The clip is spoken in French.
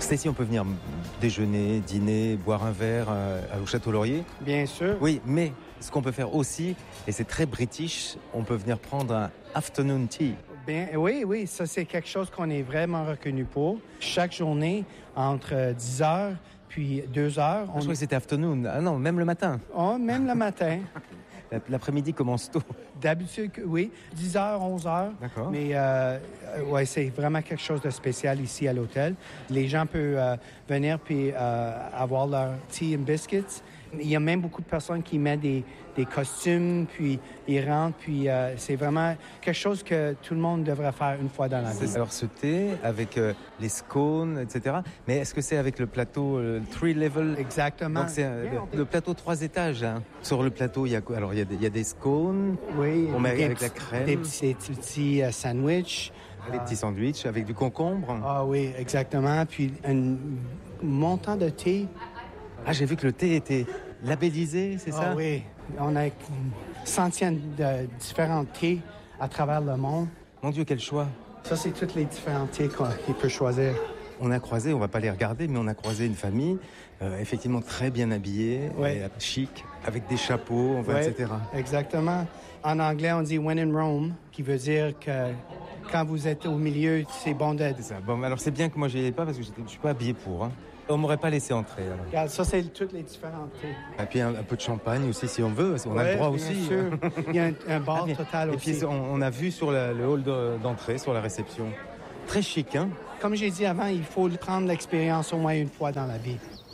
Stacy, on peut venir déjeuner, dîner, boire un verre au Château Laurier. Bien sûr. Oui, mais ce qu'on peut faire aussi, et c'est très british, on peut venir prendre un afternoon tea. Bien, oui, ça c'est quelque chose qu'on est vraiment reconnu pour. Chaque journée, entre 10 heures puis 2 heures. Je croyais que c'était afternoon. Ah non, même le matin. Oh, même le matin. L'après-midi commence tôt. D'habitude, oui, 10 heures, 11 heures. D'accord. Mais ouais, c'est vraiment quelque chose de spécial ici à l'hôtel. Les gens peuvent venir puis avoir leur tea and biscuits. Il y a même beaucoup de personnes qui mettent des costumes, puis ils rentrent, puis c'est vraiment quelque chose que tout le monde devrait faire une fois dans la vie. Alors ce thé avec les scones, etc. Mais est-ce que c'est avec le plateau 3 level? Exactement. Donc c'est le plateau 3 étages. Hein. Sur le plateau, il y a quoi? Alors il y a des scones. Oui. On met avec la crème. Des petits sandwichs. Des petits sandwichs avec du concombre. Ah oui, exactement. Puis un montant de thé. Ah, j'ai vu que le thé était labellisé, c'est ça? Ah oui, on a une centaine de différents thés à travers le monde. Mon Dieu, quel choix! Ça, c'est tous les différents thés qu'il peut choisir. On a croisé, on va pas les regarder, mais on a croisé une famille effectivement très bien habillée, chic, avec des chapeaux, etc. Exactement. En anglais, on dit « when in Rome », qui veut dire que quand vous êtes au milieu, c'est bon d'être... C'est ça. Bon, alors c'est bien que moi, j'y ai pas parce que je suis pas habillé pour. Hein. On m'aurait pas laissé entrer. Alors. Regarde, ça, c'est toutes les différentes thés. Et puis un peu de champagne aussi, si on veut. On a le droit aussi. Bien sûr. Il y a un bar total et aussi. Et puis, on a vu sur le hall d'entrée, sur la réception. Très chic, hein? Comme j'ai dit avant, il faut prendre l'expérience au moins une fois dans la vie.